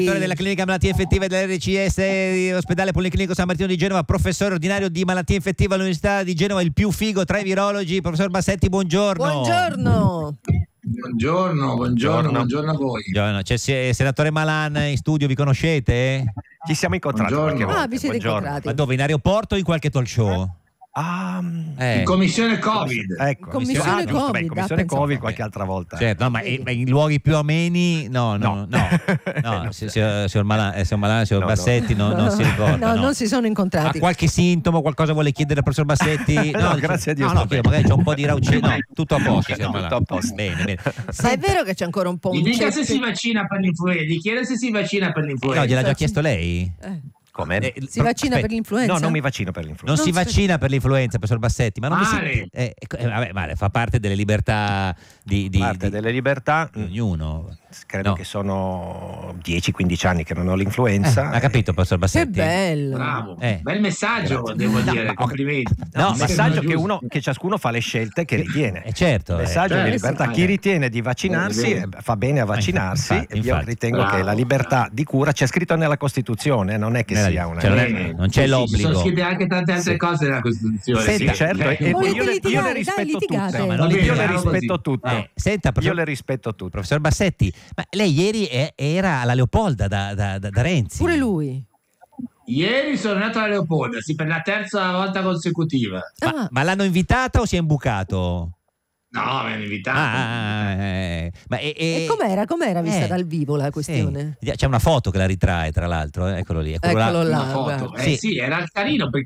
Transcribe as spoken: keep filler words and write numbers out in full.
della clinica malattie infettive dell'R C S di ospedale Policlinico San Martino di Genova, professore ordinario di malattie infettive all'Università di Genova, il più figo tra i virologi, professor Bassetti, buongiorno. Buongiorno. Buongiorno, buongiorno, buongiorno a voi. Buongiorno. C'è il senatore Malan in studio, vi conoscete? Ci siamo incontrati qualche Buongiorno. volta. Ah, vi siete Buongiorno. incontrati. Ma dove? In aeroporto o in qualche talk show? Ah, Eh. In commissione Covid. ecco, Commissione ah, giusto, Covid, beh, commissione ah, pensavo. Covid qualche altra volta. Certo, no, ma in, in luoghi più ameni no, no, no, no, no, No. si- si- signor Malan, eh, signor Malan, signor No, no. Bassetti no, non si ricorda. No, non si sono Ha incontrati. qualche sintomo, qualcosa vuole chiedere al professor Bassetti? No, dice- grazie a Dio No, no, sto chiedo, bene. magari c'è un po' di raucino. No, tutto a posto, signor Tutto Malan. a posto. Bene, bene. Ma è vero che c'è ancora un po' un Gli dica se ceppo- si vaccina per l'influenza, gli chiede se si vaccina per l'influenza. No, gliel'ha già chiesto lei? Eh, Come? Eh, Si pro- vaccina aspetta, per l'influenza? No, non mi vaccino per Non, l'influenza. si Non si- vaccina per l'influenza, professor Bassetti, ma non mi Male. si... eh, eh, vabbè, male, fa parte delle libertà di, di, Parte di- delle libertà, di ognuno. credo No. che sono dieci quindici anni che non ho l'influenza. Eh, ha capito, professor Che Bassetti? bello. Bravo, Eh. bel messaggio, Grazie. devo No, dire, ma- complimenti. No, No, un ma- messaggio che, giusto. uno, che ciascuno fa le scelte che ritiene. Eh, certo. eh. Messaggio certo, di libertà. sì, Chi eh. ritiene di vaccinarsi Eh, è eh, fa bene a vaccinarsi. infatti, Io infatti. ritengo Bravo. che la libertà di cura c'è scritto nella Costituzione, non è che Nella- sia una. cioè, non è- Bene. non c'è Sì, sì, l'obbligo. Ci sono scritte anche tante altre Sì. cose nella Costituzione. Sì, sì. certo, Eh, e Volete io, le, io litigare? le Dai, rispetto litigate. tutte. No, ma Va non bene, io le andiamo rispetto così. tutte. Eh, senta, Io professor, le rispetto tutte. professor Bassetti, ma lei ieri è- era alla Leopolda da, da- da- da Renzi. Pure lui. Ieri sono andato alla Leopolda, sì, per la terza volta consecutiva. Ma, Ah. ma l'hanno invitata o si è imbucato? No, mi hanno invitato. Ah, ah, eh, ma e, E com'era? Com'era vista eh, dal vivo la questione? sì. C'è una foto che la ritrae, tra l'altro, eh, eccolo lì. Eccolo, Eccolo Una là, foto. guarda. Eh Sì. sì, era carino perché